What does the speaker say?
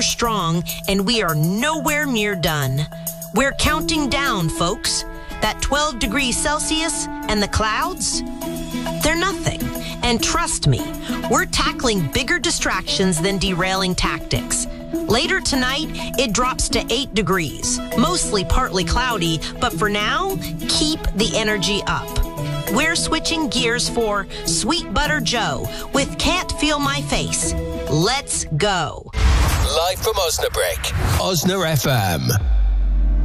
strong, and we are nowhere near done. We're counting down, folks. That 12 degrees Celsius and the clouds, they're nothing. And trust me, we're tackling bigger distractions than derailing tactics. Later tonight, it drops to 8 degrees, mostly partly cloudy, but for now, keep the energy up. We're switching gears for Sweet Butter Joe with Can't Feel My Face. Let's go. Live from Osnabrück, Osna FM.